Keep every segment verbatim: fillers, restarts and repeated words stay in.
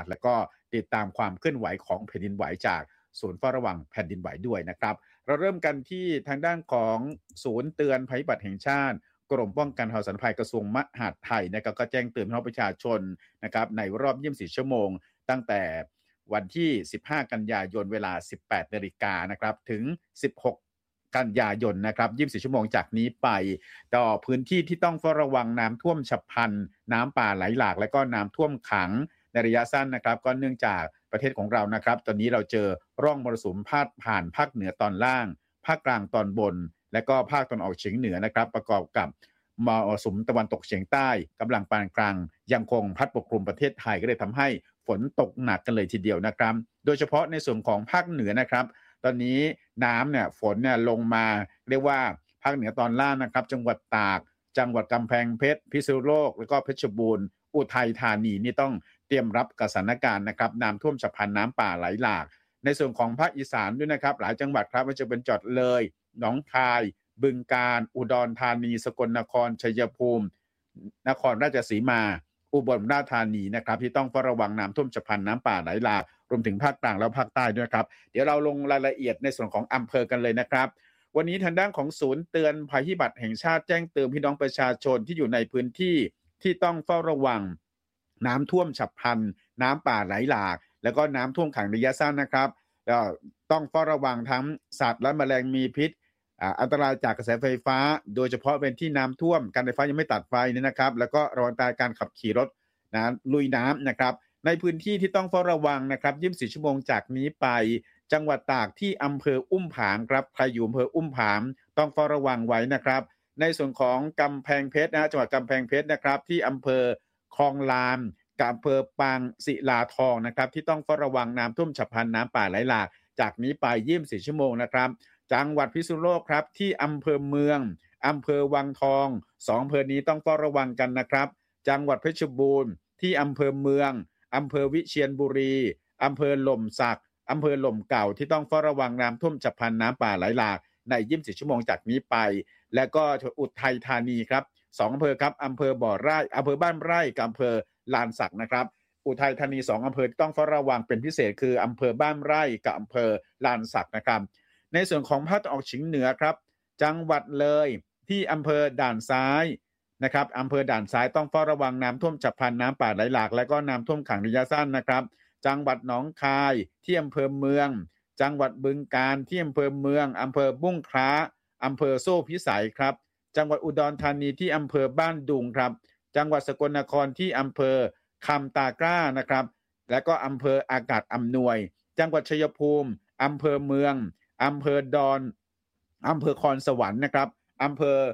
ศและก็ติดตามความเคลื่อนไหวของแผ่นดินไหวจากศูนย์เฝ้าระวังแผ่นดินไหวด้วยนะครับเราเริ่มกันที่ทางด้านของศูนย์เตือนภัยพิบัติแห่งชาติกรมป้องกันภัยสาธารณภัยกระทรวงมหาดไทยนะครับก็แจ้งเตือนพี่น้องประชาชนนะครับในรอบยี่สิบสี่ชั่วโมงตั้งแต่วันที่สิบห้ากันยายนเวลา สิบแปดนาฬิกานะครับถึงสิบหกกันยายนนะครับยี่สิบสี่ชั่วโมงจากนี้ไปต่อพื้นที่ที่ต้องเฝ้าระวังน้ำท่วมฉับพลันน้ำป่าไหลหลากและก็น้ำท่วมขังในระยะสั้นนะครับก็เนื่องจากประเทศของเรานะครับตอนนี้เราเจอร่องมรสุมพาดผ่านภาคเหนือตอนล่างภาคกลางตอนบนและก็ภาคตะวันออกเฉียงเหนือนะครับประกอบกับมรสุมตะวันตกเฉียงใต้กำลังปานกลางยังคงพัดปกคลุมประเทศไทยก็เลยทำให้ฝนตกหนักกันเลยทีเดียวนะครับโดยเฉพาะในส่วนของภาคเหนือนะครับตอนนี้น้ำเนี่ยฝนเนี่ยลงมาเรียกว่าภาคเหนือตอนล่างนะครับจังหวัดตากจังหวัดกำแพงเพชรพิษณุโลกแล้วก็เพชรบูรณ์อุทัยธานีนี่ต้องเตรียมรับกับสถานการณ์นะครับน้ำท่วมฉับพลันน้ำป่าไหลหลากในส่วนของภาคอีสานด้วยนะครับหลายจังหวัดครับว่าจะเป็นจังหวัดเลยหนองคายบึงกาฬอุดรธานีสกลนครชัยภูมินครราชสีมาอุบลราชธานีนะครับที่ต้องเฝ้าระวังน้ำท่วมฉับพลันน้ำป่าไหลหลากรวมถึงภาคกลางและภาคใต้ด้วยครับเดี๋ยวเราลงรายละเอียดในส่วนของอำเภอกันเลยนะครับวันนี้ทางด้านของศูนย์เตือนภัยพิบัติแห่งชาติแจ้งเตือนพี่น้องประชาชนที่อยู่ในพื้นที่ที่ต้องเฝ้าระวังน้ำท่วมฉับพลันน้ำป่าไหลหลากแล้วก็น้ำท่วมขังระยะสั้นนะครับแล้วต้องเฝ้าระวังทั้งสัตว์และแมลงมีพิษอันตรายจากกระแสไฟฟ้าโดยเฉพาะเป็นที่น้ำท่วมการไฟฟ้ายังไม่ตัดไฟนี่นะครับแล้วก็ระวังอันตรายการขับขี่รถนะลุยน้ำนะครับในพื้นที่ที่ต้องเฝ้าระวังนะครับยี่สิบสี่ชั่วโมงจากนี้ไปจังหวัดตากที่อำเภออุ้มผางครับใครอยู่อำเภออุ้มผางต้องเฝ้าระวังไว้นะครับในส่วนของกำแพงเพชรนะจังหวัดกำแพงเพชรนะครับที่อำเภอคลองลานกับอำเภอปางศิลาทองนะครับที่ต้องเฝ้าระวังน้ำท่วมฉับพลันน้ำป่าไหลหลากจากนี้ไปยี่สิบสี่ชั่วโมงนะครับจังหวัดพิษณุโลกครับที่อำเภอเมืองอำเภอวังทองสองอำเภอนี้ต้องเฝ้าระวังกันนะครับจังหวัดเพชรบูรณ์ที่อำเภอเมืองอำเภอวิเชียรบุรีอำเภอหล่มสักอำเภอหล่มเก่าที่ต้องเฝ้าระวังน้ำท่วมฉับพลันน้ำป่าไหลหลากในยี่สิบสี่ชั่วโมงจากนี้ไปและก็อุทัยธานีครับสองอำเภอครับอำเภอบ่อไร่อำเภอบ้านไร่กับอำเภอลานสักนะครับอุทัยธานีสองอำเภอต้องเฝ้าระวังเป็นพิเศษคืออำเภอบ้านไร่กับอำเภอลานสักนะครับในส่วนของภาคตะวันออกเฉียงเหนือครับจังหวัดเลยที่อำเภอด่านซ้ายนะครับอำเภอด่านซ้ายต้องเฝ้าระวังน้ำท่วมฉับพลันน้ำป่าไหลหลากและก็น้ำท่วมขังระยะสั้นนะครับจังหวัดหนองคายที่อำเภอเมืองจังหวัดบึงกาฬที่อำเภอเมืองอำเภอบุ้งคล้าอำเภอโซ่พิสัยครับจังหวัดอุดรธานีที่อำเภอบ้านดุงครับจังหวัดสกลนครที่อำเภอคำตากล้านะครับและก็อำเภออากาศอำนวยจังหวัดชัยภูมิอำเภอเมืองอำเภอดอนอำเภอคอนสวรรค์นะครับอำเภอ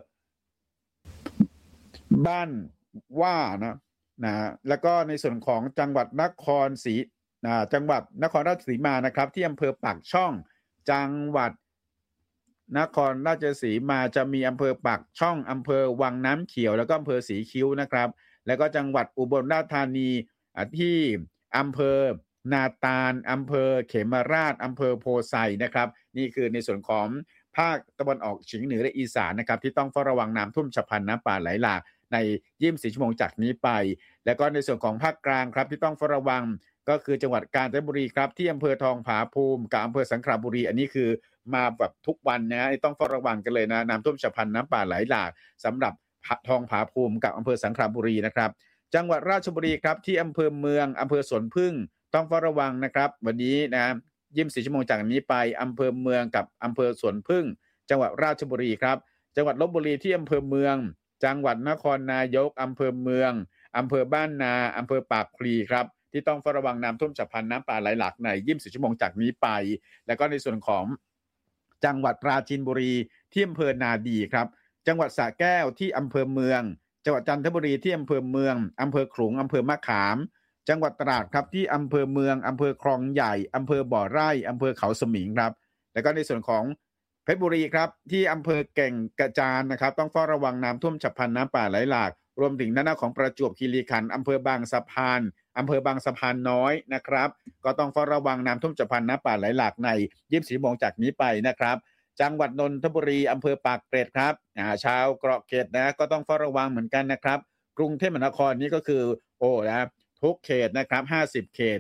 บ้านว่านะนะแล้วก็ในส่วนของจังหวัดนครศรีนะจังหวัดนครราชสีมานะครับที่อำเภอปากช่องจังหวัดนครราชสีมาจะมีอำเภอปากช่องอำเภอวังน้ำเขียวแล้วก็อำเภอสีคิ้วนะครับแล้วก็จังหวัดอุบลราชธานีที่อำเภอนาตาลอำเภอเขมราชอำเภอโพไซนะครับนี่คือในส่วนของภาคตะวันออกเฉียงเหนือและอีสานนะครับที่ต้องเฝ้าระวังน้ำท่วมฉับพลันน้ำป่าไหลหลากในยี่สิบสี่ชั่วโมงจากนี้ไปแล้วก็ในส่วนของภาคกลางครับที่ต้องเฝ้าระวังก็คือจังหวัดกาญจนบุรีครับที่อำเภอทองผาภูมิกับอำเภอสังขละบุรีอันนี้คือมาแบบทุกวันนะต้องเฝ้าระวังกันเลยนะน้ำท่วมฉับพลันน้ำป่าไหลหลากสำหรับทองผาภูมิกับอำเภอสังขละบุรีนะครับจังหวัดราชบุรีครับที่อำเภอเมืองอำเภอสวนพึ่งต้องเฝ้าระวังนะครับวันนี้นะยี่สิบสี่ชั่วโมงจากนี้ไปอำเภอเมืองกับอำเภอสวนพึ่งจังหวัดราชบุรีครับจังหวัดลพบุรีที่อำเภอเมืองจังหวัดนครนายกอำเภอเมืองอำเภอบ้านนาอำเภอปากพลีครับที่ต้องเฝ้าระวังน้ำท่วมฉับพลันน้ำป่าไหลหลากในยี่สิบสี่ชั่วโมงจากนี้ไปแล้วก็ในส่วนของจังหวัดปราจีนบุรีที่อำเภอนาดีครับจังหวัดสระแก้วที่อำเภอเมืองจังหวัดจันทบุรีที่อำเภอเมืองอำเภอขลุงอำเภอมะขามจังหวัดตราดครับที่อำเภอเมืองอำเภอคลองใหญ่อำเภอบ่อไร่อำเภอเขาสมิงครับแล้วก็ในส่วนของเพชรบุรีครับที่อำเภอแก่งกระจานนะครับต้องเฝ้าระวังน้ำท่วมฉับพลันน้ำป่าไหลหลากรวมถึงด้านหน้าของประจวบคีรีขันธ์อำเภอบางสะพานอำเภอบางสะพานน้อยนะครับก็ต้องเฝ้าระวังน้ำท่วมฉับพลันน้ำป่าไหลหลากในยี่สิบสี่ชั่วโมงจากนี้ไปนะครับจังหวัดนนทบุรีอำเภอปากเกร็ดครับชาวเกาะเกร็ดนะก็ต้องเฝ้าระวังเหมือนกันนะครับกรุงเทพมหานครนี่ก็คือโอ้นะทุกเขตนะครับห้าสิบเขต